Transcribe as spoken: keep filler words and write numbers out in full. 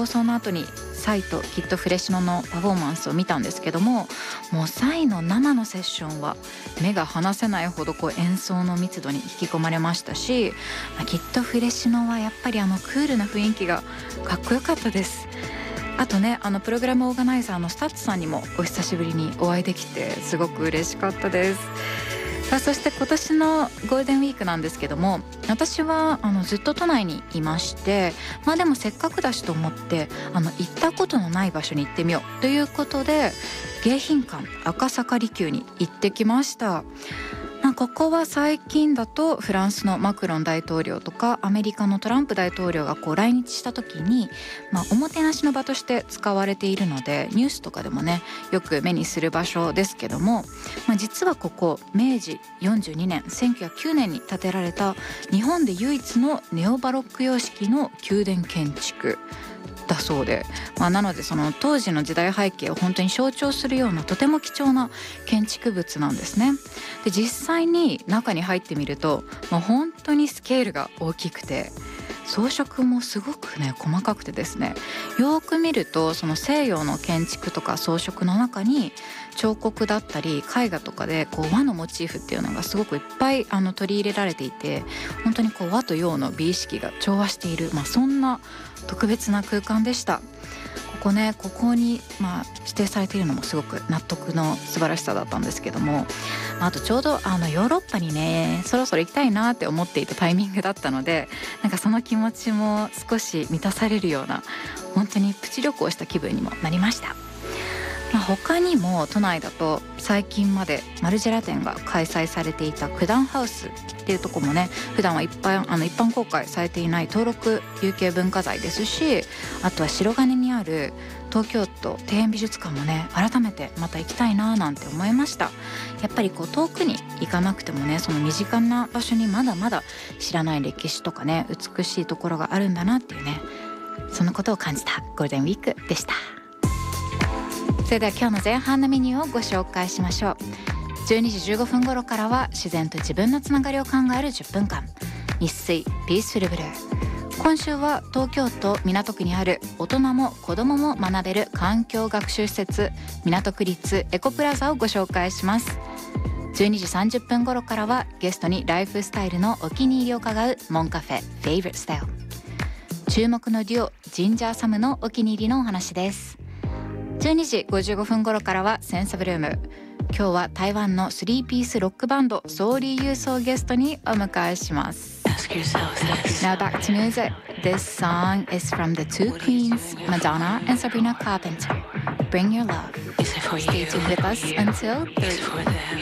放送の後にサイときっとフレシノのパフォーマンスを見たんですけども、もうサイの生のセッションは目が離せないほどこう演奏の密度に引き込まれましたし、きっとフレシノはやっぱりあのクールな雰囲気がかっこよかったです。あとね、あのプログラムオーガナイザーのスタッツさんにもお久しぶりにお会いできてすごく嬉しかったです。さあ、そして今年のゴールデンウィークなんですけども、私はあのずっと都内にいまして、まあでもせっかくだしと思ってあの行ったことのない場所に行ってみようということで、迎賓館赤坂離宮に行ってきました。まあ、ここは最近だとフランスのマクロン大統領とかアメリカのトランプ大統領がこう来日した時に、まあ、おもてなしの場として使われているので、ニュースとかでもねよく目にする場所ですけども、まあ、実はここ明治よんじゅうにねんせんきゅうひゃくきゅうねんに建てられた日本で唯一のネオバロック様式の宮殿建築だそうで、まあ、なのでその当時の時代背景を本当に象徴するようなとても貴重な建築物なんですね。で、実際に中に入ってみると、まあ、本当にスケールが大きくて装飾もすごくね細かくてですね、よく見るとその西洋の建築とか装飾の中に彫刻だったり絵画とかでこう和のモチーフっていうのがすごくいっぱいあの取り入れられていて、本当にこう和と洋の美意識が調和している、まあ、そんな特別な空間でした。ここね、ここにまあ指定されているのもすごく納得の素晴らしさだったんですけども、あとちょうどあのヨーロッパにねそろそろ行きたいなって思っていたタイミングだったので、なんかその気持ちも少し満たされるような本当にプチ旅行した気分にもなりました。まあ、他にも都内だと最近までマルジェラ展が開催されていた九段ハウスっていうとこもね、普段は一般あの一般公開されていない登録有形文化財ですし、あとは白金にある東京都庭園美術館もね改めてまた行きたいななんて思いました。やっぱりこう遠くに行かなくてもね、その身近な場所にまだまだ知らない歴史とかね美しいところがあるんだなっていうね、そのことを感じたゴールデンウィークでした。それでは今日の前半のメニューをご紹介しましょう。じゅうにじじゅうごふん頃からは自然と自分のつながりを考えるじゅっぷんかん、日水ピースフルブルー。今週は東京都港区にある大人も子どもも学べる環境学習施設港区立エコプラザをご紹介します。じゅうにじさんじゅっぷん頃からはゲストにライフスタイルのお気に入りを伺うモンカフェ Favorite Style。 注目のデュオジンジャーサムのお気に入りのお話です。じゅうにじごじゅうごふん頃からはセンサブルーム。今日は台湾のスリーピースロックバンドソーリーユースをゲストにお迎えします。 Now back to music. This song is from the two queens, Madonna and Sabrina Carpenter. Bring your love. Stay tuned with us until three.